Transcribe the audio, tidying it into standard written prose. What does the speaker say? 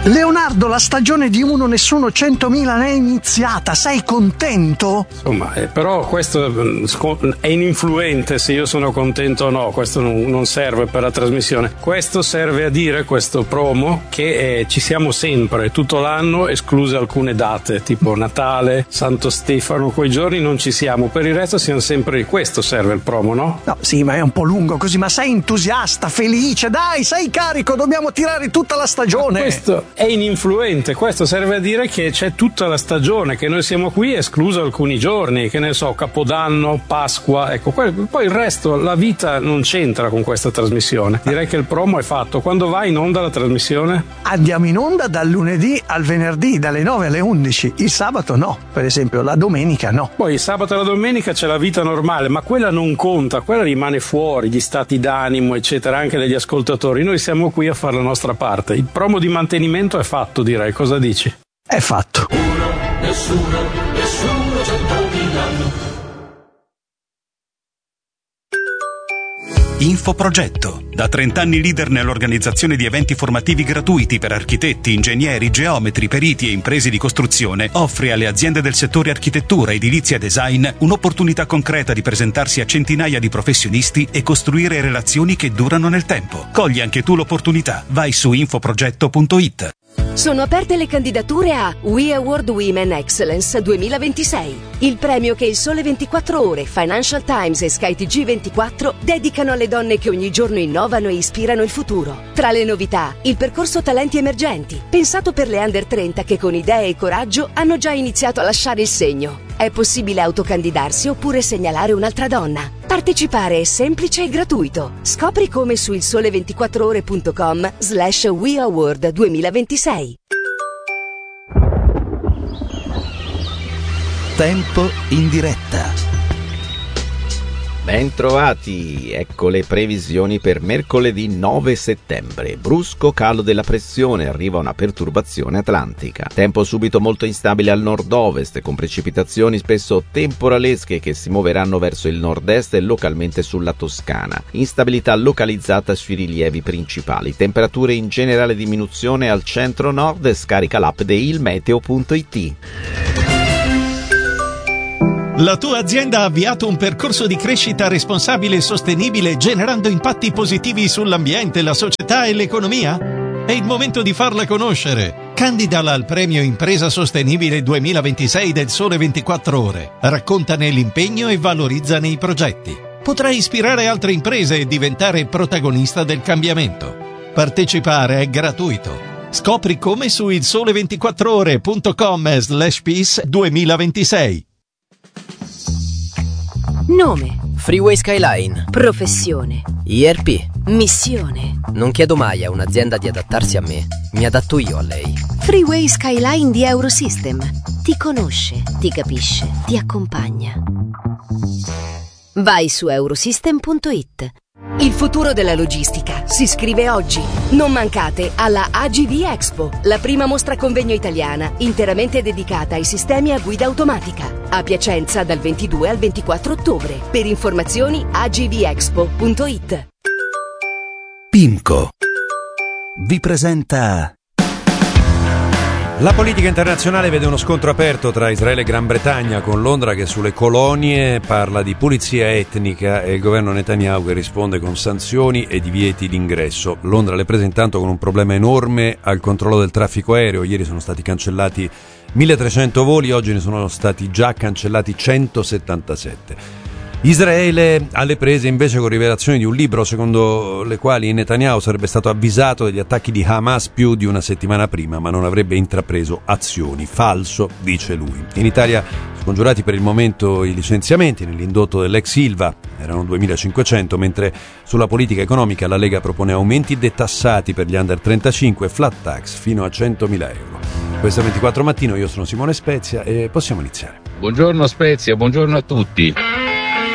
Leonardo, la stagione di Uno Nessuno 100.000 è iniziata, sei contento? Insomma, però questo è ininfluente se io sono contento o no, questo non serve per la trasmissione. Questo serve a dire, questo promo, che ci siamo sempre, tutto l'anno, escluse alcune date, tipo Natale, Santo Stefano, quei giorni non ci siamo, per il resto siamo sempre, questo serve il promo, no? No, sì, ma è un po' lungo così, ma sei entusiasta, felice, dai, sei carico, dobbiamo tirare tutta la stagione. Ma questo è ininfluente, questo serve a dire che c'è tutta la stagione, che noi siamo qui escluso alcuni giorni, che ne so, Capodanno, Pasqua, ecco, poi il resto, la vita non c'entra con questa trasmissione. Direi che il promo è fatto. Quando va in onda la trasmissione? Andiamo in onda dal lunedì al venerdì, dalle 9 alle 11, il sabato no, per esempio, la domenica no. Poi il sabato e la domenica c'è la vita normale, ma quella non conta, quella rimane fuori, gli stati d'animo, eccetera, anche degli ascoltatori. Noi siamo qui a fare la nostra parte. Il promo di mantenimento è fatto, direi. Cosa dici? È fatto. Uno, nessuno, 100.000. Infoprogetto. Da 30 anni leader nell'organizzazione di eventi formativi gratuiti per architetti, ingegneri, geometri, periti e imprese di costruzione, offre alle aziende del settore architettura, edilizia e design un'opportunità concreta di presentarsi a centinaia di professionisti e costruire relazioni che durano nel tempo. Cogli anche tu l'opportunità. Vai su infoprogetto.it. Sono aperte le candidature a We Award Women Excellence 2026, il premio che il Sole 24 Ore, Financial Times e SkyTG 24 dedicano alle donne che ogni giorno innovano e ispirano il futuro. Tra le novità, il percorso Talenti Emergenti, pensato per le under 30 che con idee e coraggio hanno già iniziato a lasciare il segno. È possibile autocandidarsi oppure segnalare un'altra donna. Partecipare è semplice e gratuito. Scopri come su ilsole24ore.com/We Award 2026. Tempo in diretta. Bentrovati, ecco le previsioni per mercoledì 9 settembre. Brusco calo della pressione, arriva una perturbazione atlantica. Tempo subito molto instabile al nord-ovest, con precipitazioni spesso temporalesche che si muoveranno verso il nord-est e localmente sulla Toscana. Instabilità localizzata sui rilievi principali. Temperature in generale diminuzione al centro-nord, scarica l'app di ilmeteo.it. La tua azienda ha avviato un percorso di crescita responsabile e sostenibile generando impatti positivi sull'ambiente, la società e l'economia? È il momento di farla conoscere. Candidala al premio Impresa Sostenibile 2026 del Sole 24 Ore. Raccontane l'impegno e valorizzane i progetti. Potrai ispirare altre imprese e diventare protagonista del cambiamento. Partecipare è gratuito. Scopri come su ilsole24ore.com/peace 2026. Nome. Freeway Skyline. Professione. IRP. Missione. Non chiedo mai a un'azienda di adattarsi a me, mi adatto io a lei. Freeway Skyline di Eurosystem. Ti conosce, ti capisce, ti accompagna. Vai su eurosystem.it. Il futuro della logistica si scrive oggi. Non mancate alla AGV Expo, la prima mostra convegno italiana interamente dedicata ai sistemi a guida automatica. A Piacenza dal 22 al 24 ottobre. Per informazioni agvexpo.it. PIMCO vi presenta. La politica internazionale vede uno scontro aperto tra Israele e Gran Bretagna, con Londra che sulle colonie parla di pulizia etnica e il governo Netanyahu che risponde con sanzioni e divieti d'ingresso. Londra le prese intanto con un problema enorme al controllo del traffico aereo. Ieri sono stati cancellati 1300 voli, oggi ne sono stati già cancellati 177. Israele alle prese invece con rivelazioni di un libro secondo le quali Netanyahu sarebbe stato avvisato degli attacchi di Hamas più di una settimana prima, ma non avrebbe intrapreso azioni. Falso, dice lui. In Italia scongiurati per il momento i licenziamenti nell'indotto dell'ex Ilva, erano 2500, mentre sulla politica economica la Lega propone aumenti detassati per gli under 35 e flat tax fino a 100.000 euro. Questo è 24 Mattino, io sono Simone Spezia e possiamo iniziare. Buongiorno Spezia, buongiorno a tutti.